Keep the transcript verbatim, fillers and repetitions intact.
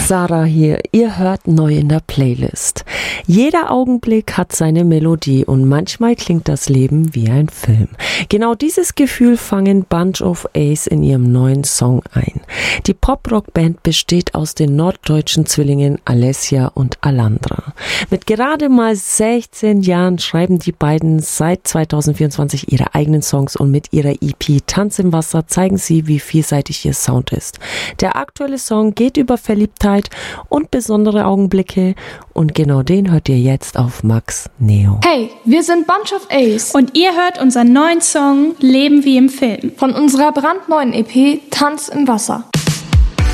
Sarah hier, ihr hört neu in der Playlist. Jeder Augenblick hat seine Melodie und manchmal klingt das Leben wie ein Film. Genau dieses Gefühl fangen Bunch of Ace in ihrem neuen Song ein. Die Pop-Rock-Band besteht aus den norddeutschen Zwillingen Alessia und Alandra. Mit gerade mal sechzehn Jahren schreiben die beiden seit zwanzig vierundzwanzig ihre eigenen Songs und mit ihrer E P Tanz im Wasser zeigen sie, wie vielseitig ihr Sound ist. Der aktuelle Song geht über Verliebtheit und besondere Augenblicke und genau den hört ihr jetzt auf Max Neo. Hey, wir sind Bunch of Ace und ihr hört unseren neuen Song Leben wie im Film von unserer brandneuen E P Tanz im Wasser.